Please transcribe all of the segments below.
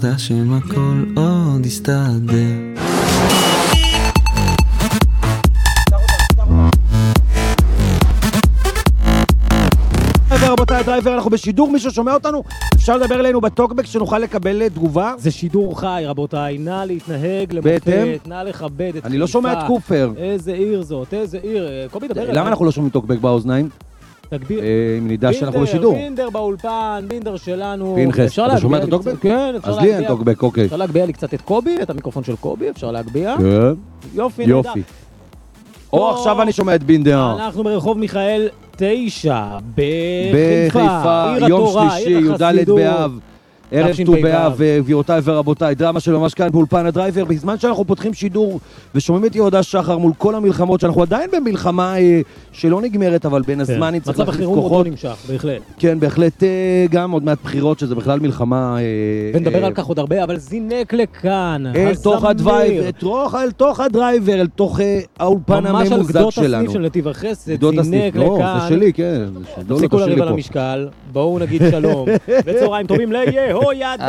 זה השם הכל עוד יסתדר. רבותיי הדרייבר, אנחנו בשידור, מישהו שומע אותנו? אפשר לדבר אלינו בטוקבק שנוכל לקבל תגובה? זה שידור חי, רבותיי, נא להתנהג למופת, נא לכבד את חיפה. אני לא שומע את קופר. איזה עיר זאת, איזה עיר. קובי, דבר אליי. למה אנחנו לא שומעים טוקבק באוזניים? תגביר. אם נדע שאנחנו בשידור. בינדר באולפן, בינדר שלנו. פנחס, אתה שומע את הטוקבק? כן, אפשר אז להגביה. לי אין טוקבק, אוקיי. אפשר להגביה לי קצת את קובי, את המיקרופון של קובי, אפשר להגביה. כן. יופי, יופי. או עכשיו אני שומע את בינדר. אנחנו ברחוב מיכאל 9, בחיפה, יום שלישי, י"ד באב. ערב ט"ו באב, גבירותיי ורבותיי, דרמה של ממש כאן באולפן הדרייבר, בזמן שאנחנו פותחים שידור ושומעים את יהודה שחר מול כל המלחמות, שאנחנו עדיין במלחמה שלא נגמרת, אבל בין הזמן צריך מצב החירום עוד לא נמשך, בהחלט. כן, בהחלט גם עוד מעט בחירות, שזה בכלל מלחמה... ונדבר על כך עוד הרבה, אבל זינק לכאן, אל תוך הדרייבר, אל תוך האולפן הממוזג שלנו. ממש על גדות הסניף של נתיב החסד, זינק לכאן. לא, זה שלי, כן. תפסיקו לריב על המשקל, בואו נגיד שלום, וצהריים טובים יהוידע!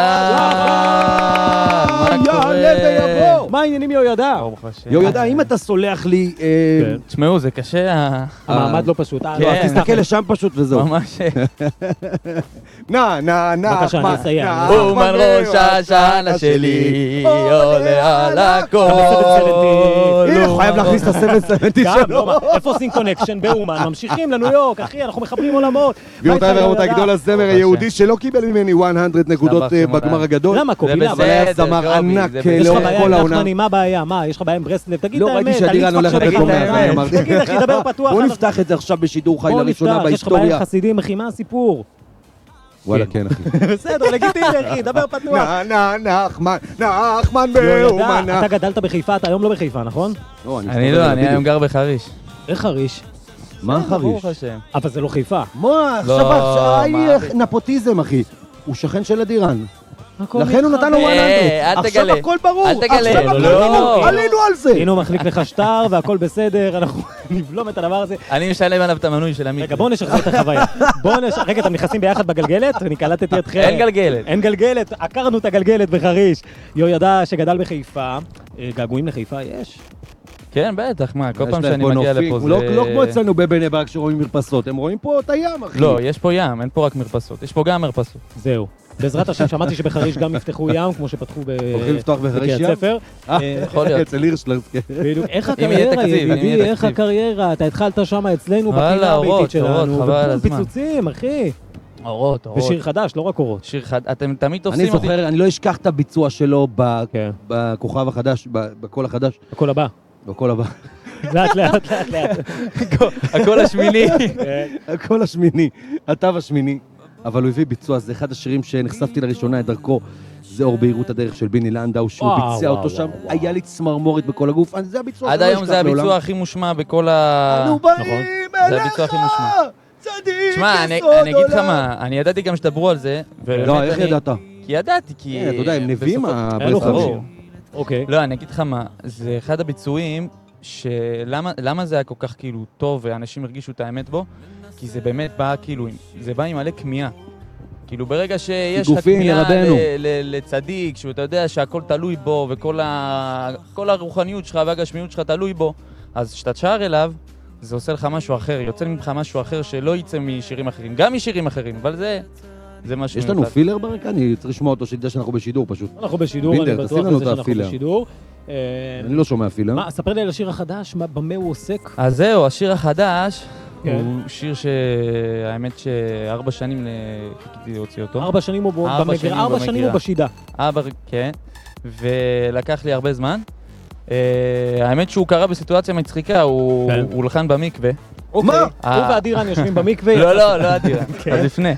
אהלן! יעלה ויבוא! מה העניינים יהוידע? יהוידע, אם אתה סולח לי... תשמעו, זה קשה... המעמד לא פשוט. אז תסתכל לשם פשוט וזהו. ממש... נא, בבקשה, אני אסייע. אומן ראש השנה שלי עולה על הכל. הוא חייב להכניס את ה-770 שלו. איפה עושים קונקשן באומן? ממשיכים לניו יורק, אחי, אנחנו מחברים עולמות. גבירותיי ורבותיי, גדול הזמר היהודי שלא קיבל ממני 100 נקודות בגמר הגדול. למה קובי? אבל היה זמר ענק לאורך כל העונה. מה הבעיה? מה, יש לך בעיה עם ברסלב? תגיד את האמת. לא ראיתי שהדירן הולכת בתומר. תגיד אחי, דבר פתוח. בוא נפתח את זה עכשיו בשידור חי לראשונה בהיסטוריה. יש לך בעיה עם חסידים, אחי, מה הסיפור? וואלה, כן, אחי. בסדר, לגיטימי, אחי, דבר פתוח. נחמן באומן. אתה גדלת בחיפה, אתה היום לא בחיפה, נכון? אני לא, אני היום גר בחריש. איך חריש? מה חריש? אבל זה לא חיפה. מה? עכשיו, נפוטיזם, אחי. הוא שכן של הדירן. לכן הוא נתן לו 100. עכשיו הכל ברור. אל תגלה. עלינו על זה. הנה הוא מחליק לך שטר והכל בסדר, אנחנו נבלום את הדבר הזה. אני משלם עליו את המנוי של המיקרו. רגע, בואו נשחרר את החוויה. רגע, אתם נכנסים ביחד בגלגלת? אני קלטתי אתכם. אין גלגלת. אין גלגלת, עקרנו את הגלגלת בחריש. יהוידע שגדל בחיפה, געגועים לחיפה יש? כן, בטח, מה, כל פעם שאני מגיע לפה זה... לא כמו אצלנו בבני ברק שרואים מרפסות, הם רואים פה את הים, אחי. לא, יש פה ים, אין פה רק מרפסות, יש פה גם מרפסות. זהו. בעזרת השם, שמעתי שבחריש גם יפתחו ים, כמו שפתחו הולכים לפתוח בחריש ים? ספר. יכול להיות. אצל הירשלרס, כן. איך הקריירה, ידידי, איך הקריירה? אתה התחלת שם אצלנו בפינה הביתית שלנו. חבל פיצוצים, אחי. אורות. ושיר חדש, לא רק אורות. שיר חדש, אתם תמיד תופסים אותי. אני זוכר, אני לא אשכח את הביצוע שלו בכוכב החדש, בקול החדש. בקול הבא. בקול הבא. לאט. הקול השמיני. הקול השמיני, התו השמיני. אבל הוא הביא ביצוע, זה אחד השירים שנחשפתי לראשונה את דרכו, זה אור בהירות הדרך של ביני לנדאו, שהוא ביצע אותו שם, היה לי צמרמורת בכל הגוף, זה הביצוע עד היום זה הביצוע הכי מושמע בכל ה... אנו באים אליך, צדיק יסוד עולם. אני אגיד לך מה, אני ידעתי גם שדברו על זה. לא, איך ידעת? כי ידעתי, כי... אתה יודע, הם נביאים הברסלבים. אוקיי. לא, אני אגיד לך מה, זה אחד הביצועים שלמה זה היה כל כך כאילו טוב ואנשים הרגישו את האמת בו? כי זה באמת בא כאילו, זה בא עם מלא כמיהה. כאילו ברגע שיש לך כמיהה לצדיק, שאתה יודע שהכל תלוי בו וכל הרוחניות שלך והגשמיות שלך תלוי בו, אז כשאתה תשאר אליו, זה עושה לך משהו אחר, יוצא ממך משהו אחר שלא יצא משירים אחרים, גם משירים אחרים, אבל זה משהו... יש לנו פילר ברקע? אני צריך לשמוע אותו שידע שאנחנו בשידור פשוט. אנחנו בשידור, אני בטוח בזה שאנחנו בשידור. אני לא שומע פילר. מה, ספר לי על השיר החדש, במה הוא עוסק? אז זהו, השיר החדש הוא שיר שהאמת ש4 שנים חיכיתי להוציא אותו. 4 שנים הוא במגירה, 4 שנים הוא בשידה. כן, ולקח לי הרבה זמן. האמת שהוא קרה בסיטואציה מצחיקה, הוא הולחן במקווה. מה? הוא והדירן יושבים במקווה? לא הדירן, אז לפני.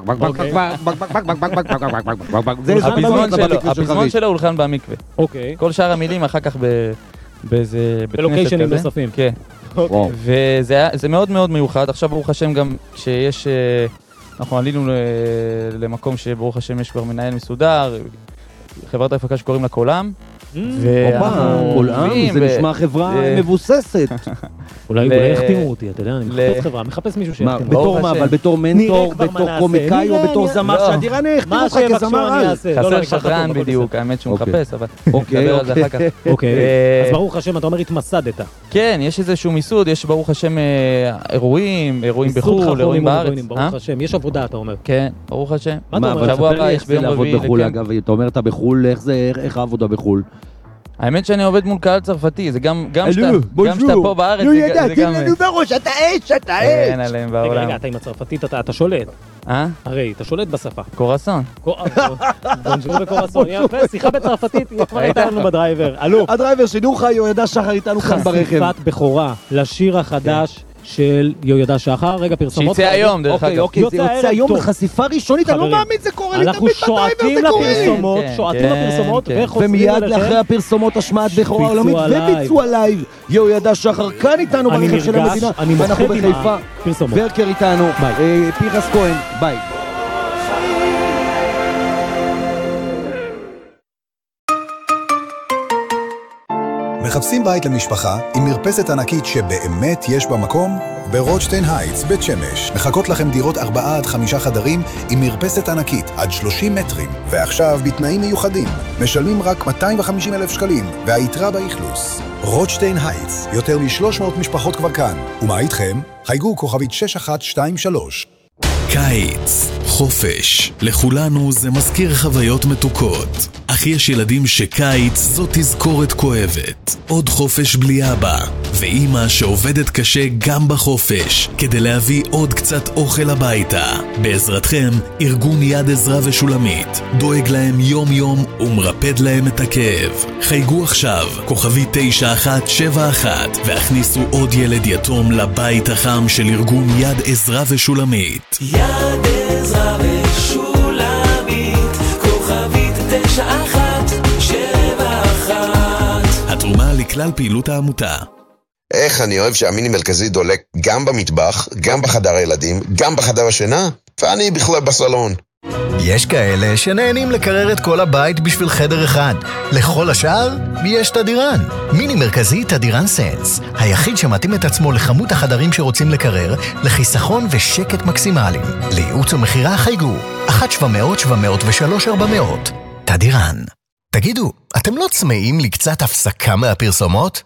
הפזמון שלו הולחן במקווה. כל שאר המילים אחר כך באיזה בית כנסת כזה. בלוקיישנים נוספים. כן. וזה מאוד מאוד מיוחד. עכשיו ברוך השם גם כשיש, אנחנו עלינו למקום שברוך השם יש כבר מנהל מסודר, חברת ההפקה שקוראים לה קולם, כל עם, זה נשמע חברה מבוססת. אולי יחתימו אותי, אתה יודע, אני מחפש חברה, מחפש מישהו שיחתימו. בתור מה, אבל בתור מנטור, בתור קומיקאי או בתור זמר שהדירה יחתימו אותך כזמר? חסר שדרן בדיוק, האמת שהוא מחפש, אבל נדבר על זה אחר כך. אוקיי, אז ברוך השם, אתה אומר התמסדת. כן, יש איזשהו מיסוד, יש ברוך השם אירועים בחו"ל, אירועים בארץ. ברוך השם, יש עבודה, אתה אומר. כן, ברוך השם. מה אתה אומר? שבוע הבא יש ביום רביעי. אגב, אתה אומר אתה בחו"ל, איך העבודה בחו"ל? האמת שאני עובד מול קהל צרפתי, זה גם שאתה פה בארץ, זה גם... בראש, אתה אש, אתה אש! אין עליהם בעולם. רגע, אתה עם הצרפתית, אתה שולט. הרי, אתה שולט בשפה. קורסון. בונז'ור וקורסון, יפה, שיחה בצרפתית, כבר הייתה לנו בדרייבר. אלוף. הדרייבר, שידור חי, יהוידע שחר איתנו כאן ברכב. חשיפת בכורה לשיר החדש של יהוידע שחר. רגע, פרסומות. שיצא היום, דרך אגב. אוקיי, זה יוצא היום בחשיפה ראשונית, אני לא מאמין, זה קורה לי תמיד בדרייבר, זה קורה. שועטים לפרסומות, וחוזרים ומיד לאחרי הפרסומות השמעת בכורה עולמית וביצוע לייב. יהוידע שחר כאן איתנו ברכב של המדינה. אנחנו בחיפה. ורקר איתנו. פירס כהן. ביי. מחפשים בית למשפחה עם מרפסת ענקית שבאמת יש בה מקום? ברוטשטיין הייטס, בית שמש. מחכות לכם דירות 4 עד 5 חדרים עם מרפסת ענקית עד 30 מטרים. ועכשיו בתנאים מיוחדים. משלמים רק 250,000 שקלים והיתרה באכלוס. רוטשטיין הייטס, יותר מ-300 משפחות כבר כאן. ומה איתכם? חייגו כוכבית 6123. קיץ, חופש, לכולנו זה מזכיר חוויות מתוקות. אך יש ילדים שקיץ זו תזכורת כואבת. עוד חופש בלי אבא, ואמא שעובדת קשה גם בחופש, כדי להביא עוד קצת אוכל הביתה. בעזרתכם, ארגון יד עזרה ושולמית, דואג להם יום יום ומרפד להם את הכאב. חייגו עכשיו, כוכבי 9171, והכניסו עוד ילד יתום לבית החם של ארגון יד עזרה ושולמית. יד עזרה ושולמית, כוכבית 9171. התרומה לכלל פעילות העמותה. איך אני אוהב שהמיני מרכזי דולק גם במטבח, גם בחדר הילדים, גם בחדר השינה, ואני בכלל בסלון. יש כאלה שנהנים לקרר את כל הבית בשביל חדר אחד. לכל השאר, יש תדירן. מיני מרכזי תדירן סנס. היחיד שמתאים את עצמו לכמות החדרים שרוצים לקרר, לחיסכון ושקט מקסימליים. לייעוץ ומחירה חייגו. 1-700-703-400. תדירן. תגידו, אתם לא צמאים לקצת הפסקה מהפרסומות?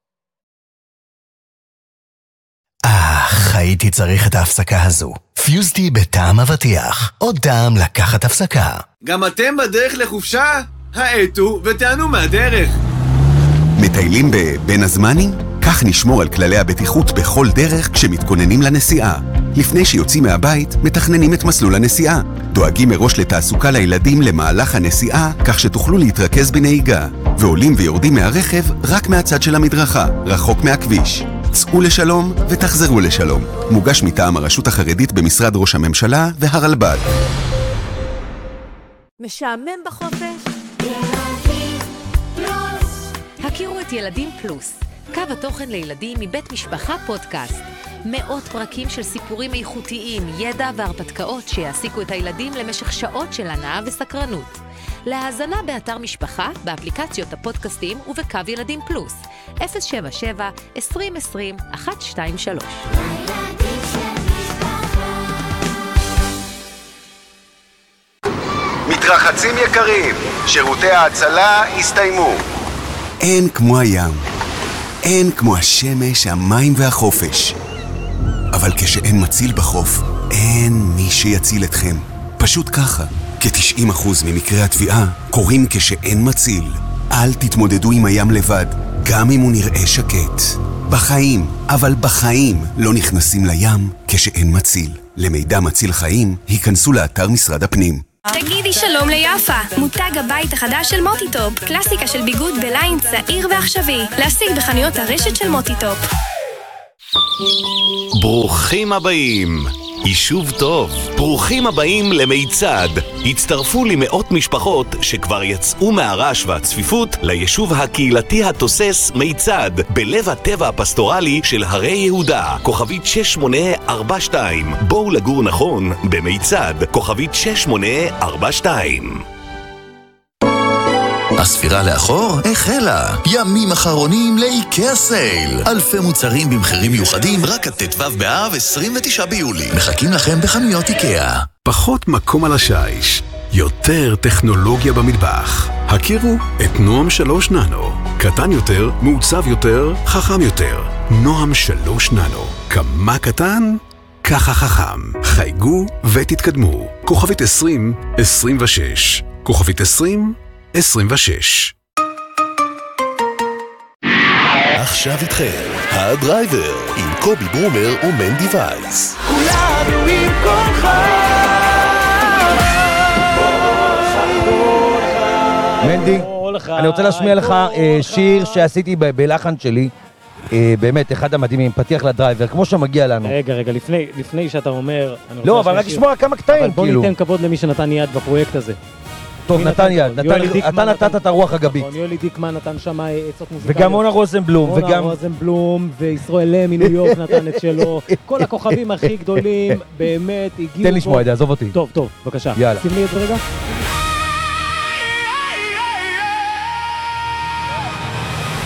הייתי צריך את ההפסקה הזו. פיוזטי בטעם אבטיח. עוד טעם לקחת הפסקה. גם אתם בדרך לחופשה? העטו ותענו מהדרך. מטיילים בין הזמנים? כך נשמור על כללי הבטיחות בכל דרך כשמתכוננים לנסיעה. לפני שיוצאים מהבית, מתכננים את מסלול הנסיעה. דואגים מראש לתעסוקה לילדים למהלך הנסיעה, כך שתוכלו להתרכז בנהיגה. ועולים ויורדים מהרכב רק מהצד של המדרכה, רחוק מהכביש. צאו לשלום ותחזרו לשלום. מוגש מטעם הרשות החרדית במשרד ראש הממשלה והרלב"ד. משעמם בחופש? הכירו את ילדים פלוס, קו התוכן לילדים מבית משפחה פודקאסט. 100 פרקים של סיפורים איכותיים, ידע והרפתקאות שיעסיקו את הילדים למשך שעות של הנאה וסקרנות. להאזנה באתר משפחה, באפליקציות הפודקאסטים ובקו ילדים פלוס. 077-2020-123. מתרחצים יקרים, שירותי ההצלה הסתיימו. אין כמו הים, אין כמו השמש, המים והחופש. אבל כשאין מציל בחוף, אין מי שיציל אתכם. פשוט ככה. כ-90% ממקרי התביעה קורים כשאין מציל. אל תתמודדו עם הים לבד, גם אם הוא נראה שקט. בחיים, אבל בחיים לא נכנסים לים כשאין מציל. למידע מציל חיים, היכנסו לאתר משרד הפנים. תגידי שלום ליפה, מותג הבית החדש של מוטיטופ, קלאסיקה של ביגוד בליין צעיר ועכשווי, להשיג בחנויות הרשת של מוטיטופ. ברוכים הבאים, יישוב טוב, ברוכים הבאים למיצד. הצטרפו למאות משפחות שכבר יצאו מהרעש והצפיפות ליישוב הקהילתי התוסס מיצד, בלב הטבע הפסטורלי של הרי יהודה, כוכבית 6842. בואו לגור נכון במיצד, כוכבית 6842. הספירה לאחור החלה. ימים אחרונים לאיקאה סייל. אלפי מוצרים במחירים מיוחדים רק עד ט"ו באב 29 ביולי. מחכים לכם בחנויות איקאה. פחות מקום על השיש, יותר טכנולוגיה במטבח. הכירו את נועם 3 ננו. קטן יותר, מעוצב יותר, חכם יותר. נועם 3 ננו. כמה קטן? ככה חכם. חייגו ותתקדמו. כוכבית 2026. כוכבית 2026. עכשיו איתכם, הדרייבר, עם קובי ברומר ומנדי וייס. כולנו עם כוחך. מנדי, אני רוצה להשמיע לך שיר שעשיתי בלחן שלי, באמת אחד המדהימים, פתיח לדרייבר, כמו שמגיע לנו. רגע, לפני שאתה אומר... לא, אבל רק לשמוע כמה קטעים, אבל בוא ניתן כבוד למי שנתן יד בפרויקט הזה. טוב, נתן יד, אתה נתת את הרוח הגבית. יולי דיקמן נתן שם עצות מוזיקליות. וגם אונה רוזנבלום. אונה רוזנבלום, וישראל לם מניו יורק נתן את שלו. כל הכוכבים הכי גדולים באמת הגיעו... תן לשמוע את זה, עזוב אותי. טוב, בבקשה. יאללה. שים לי את זה רגע.